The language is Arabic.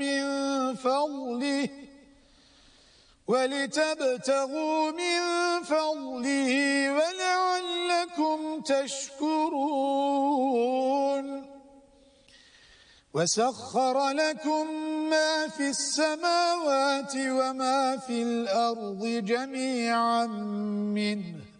من فضله ولعلكم تشكرون وسخر لكم ما في السماوات وما في الأرض جميعا منه